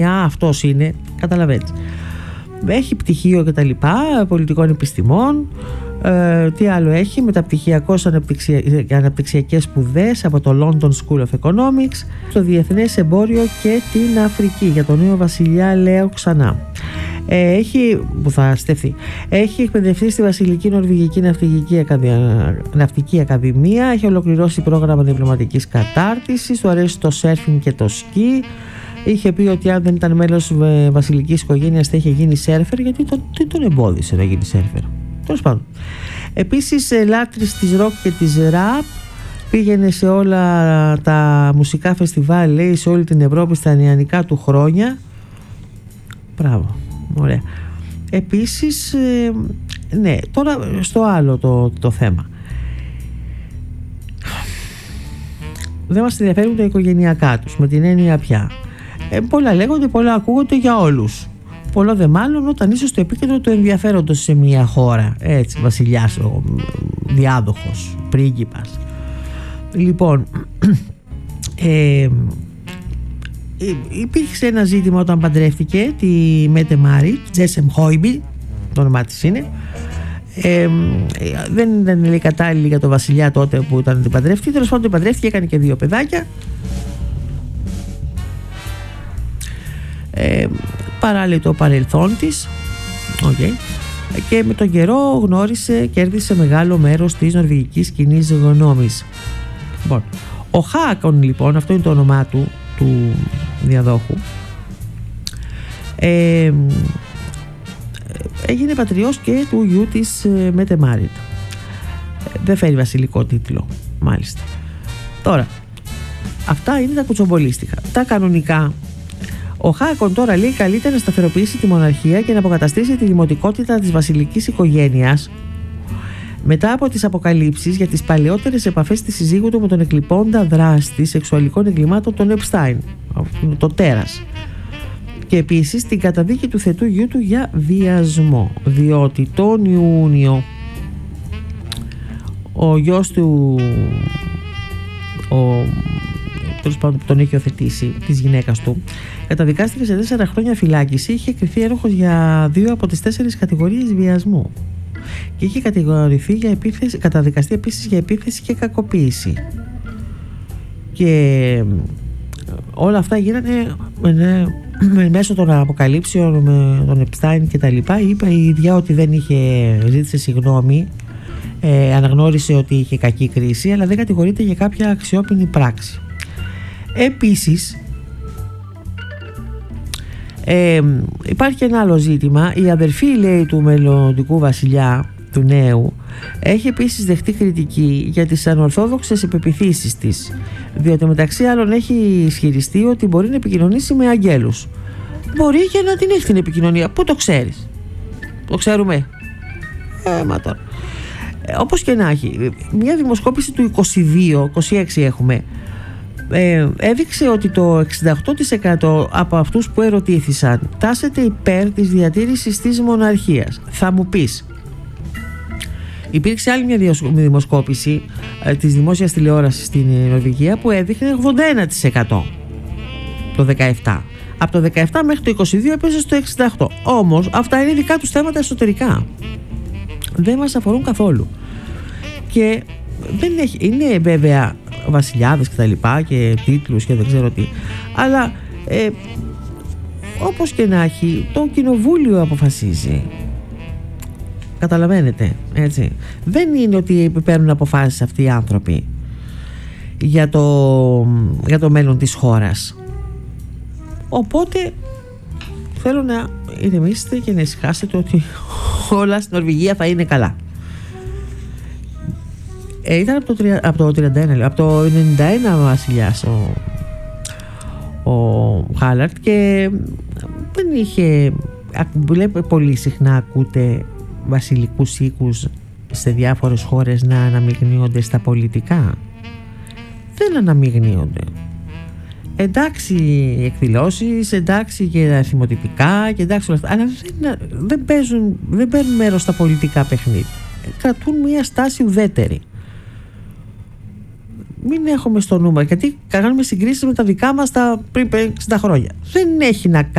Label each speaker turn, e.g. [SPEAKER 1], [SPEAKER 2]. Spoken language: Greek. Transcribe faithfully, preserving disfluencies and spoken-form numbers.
[SPEAKER 1] αυτός είναι, καταλαβαίνεις. Έχει πτυχίο και τα λοιπά, πολιτικών επιστημών. Ε, τι άλλο έχει, μεταπτυχιακός αναπτυξια... αναπτυξιακές σπουδές από το London School of Economics, το διεθνές εμπόριο και την Αφρική. Για τον νέο βασιλιά λέω ξανά. Ε, έχει, που θα στεφθεί, έχει εκπαιδευτεί στη Βασιλική Νορβηγική Ναυτική, Ακαδη... Ναυτική Ακαδημία, έχει ολοκληρώσει πρόγραμμα διπλωματικής κατάρτισης, του αρέσει το σέρφινγκ και το σκι. Είχε πει ότι αν δεν ήταν μέλος βασιλικής οικογένειας θα είχε γίνει σέρφερ, γιατί τον, τι τον εμπόδισε να γίνει σέρφερ. Τέλος πάντων. Επίσης λάτρης της ροκ και της ραπ, πήγαινε σε όλα τα μουσικά φεστιβάλ, λέει, σε όλη την Ευρώπη στα νεανικά του χρόνια. Μπράβο, ωραία. Επίσης, ε, ναι, τώρα στο άλλο το, το θέμα. Δεν μας ενδιαφέρουν τα οικογενειακά τους, με την έννοια πια. Ε, πολλά λέγονται, πολλά ακούγονται για όλους. Πολλό δε μάλλον όταν είσαι στο επίκεντρο του ενδιαφέροντος σε μια χώρα. Έτσι, βασιλιάς, διάδοχος, πρίγκιπας. Λοιπόν, ε, υπήρξε ένα ζήτημα όταν παντρεύτηκε τη Μέτε Μάριτ, Τζέσεμ Χόιμπι, το όνομά της είναι. Ε, δεν ήταν, λέει, κατάλληλη για τον βασιλιά τότε που ήταν την παντρεύτηκε. Τέλος πάντων την παντρεύτηκε, έκανε και δύο παιδάκια. Ε, παράλληλα το παρελθόν της, okay. Και με τον καιρό γνώρισε, κέρδισε μεγάλο μέρος της νορβηγικής κοινής γνώμης. Λοιπόν, ο Χάκον, λοιπόν, αυτό είναι το όνομά του, του διαδόχου, ε, έγινε πατριός και του γιου της Μέτε Μάριτ. Δεν φέρει βασιλικό τίτλο, μάλιστα. Τώρα, αυτά είναι τα κουτσομπολίστικα. Τα κανονικά. Ο Χάκον τώρα, λέει, καλείται να σταθεροποιήσει τη μοναρχία και να αποκαταστήσει τη δημοτικότητα της βασιλικής οικογένειας μετά από τις αποκαλύψεις για τις παλαιότερες επαφές της συζύγου του με τον εκλειπώντα δράστη σεξουαλικών εγκλημάτων τον Επστάιν, το τέρας, και επίσης την καταδίκη του θετού γιού του για βιασμό, διότι τον Ιούνιο ο γιος του, ο τέλος πάντων που τον έχει υιοθετήσει, της γυναίκας του, καταδικάστηκε σε τέσσερα χρόνια φυλάκιση. Είχε κριθεί έροχος για δύο από τις τέσσερις κατηγορίες βιασμού και είχε κατηγορηθεί για επίθεση, καταδικαστεί επίσης για επίθεση και κακοποίηση. Και όλα αυτά γίνανε με, μέσω των αποκαλύψεων με τον Επστάιν και τα λοιπά. Είπε η ίδια ότι δεν είχε, ζήτησε συγγνώμη, ε, αναγνώρισε ότι είχε κακή κρίση, αλλά δεν κατηγορείται για κάποια αξιόπινη πράξη. Επίσης, ε, υπάρχει και ένα άλλο ζήτημα. Η αδερφή, λέει, του μελλοντικού βασιλιά, του νέου, έχει επίσης δεχτεί κριτική για τις ανορθόδοξες επεποιθήσεις της, διότι μεταξύ άλλων έχει ισχυριστεί ότι μπορεί να επικοινωνήσει με αγγέλους. Μπορεί και να την έχει την επικοινωνία. Πού το ξέρεις? Το ξέρουμε. Ε, μα τώρα. Ε, όπως και να έχει, μια δημοσκόπηση του είκοσι δύο είκοσι έξι έχουμε, Ε, έδειξε ότι το εξήντα οκτώ τοις εκατό από αυτούς που ερωτήθησαν τάσεται υπέρ της διατήρησης της μοναρχίας. Θα μου πεις, υπήρξε άλλη μια δημοσκόπηση ε, της δημόσιας τηλεόρασης στην Νορβηγία που έδειχνε ογδόντα ένα τοις εκατό το δεκαεπτά. Από το δεκαεπτά μέχρι το είκοσι δύο έπαιζε στο εξήντα οκτώ. Όμως αυτά είναι δικά τους θέματα εσωτερικά, δεν μας αφορούν καθόλου. Και δεν έχει, είναι βέβαια βασιλιάδες και τα λοιπά και τίτλους και δεν ξέρω τι, αλλά ε, όπως και να έχει, το κοινοβούλιο αποφασίζει. Καταλαβαίνετε, έτσι. Δεν είναι ότι παίρνουν αποφάσεις αυτοί οι άνθρωποι για το, για το μέλλον της χώρας. Οπότε θέλω να ηρεμήσετε και να ησυχάσετε ότι όλα στην Νορβηγία θα είναι καλά. Ε, ήταν από το, από το τριάντα ένα, από το ενενήντα ένα βασιλιάς ο, ο Χάλαρτ, και δεν είχε, βλέπετε, πολύ συχνά ακούτε βασιλικούς οίκους σε διάφορες χώρες να αναμειγνύονται στα πολιτικά. Δεν αναμειγνύονται. Εντάξει εκδηλώσεις, εντάξει και θυμοτυπικά και εντάξει όλα αυτά, αλλά δεν, δεν, παίζουν, δεν παίρνουν μέρος στα πολιτικά παιχνίδια. Κρατούν μια στάση ουδέτερη. Μην έχουμε στο νούμερο, γιατί κάνουμε συγκρίσεις με τα δικά μας τα πριν εξήντα χρόνια. Δεν έχει να κάνει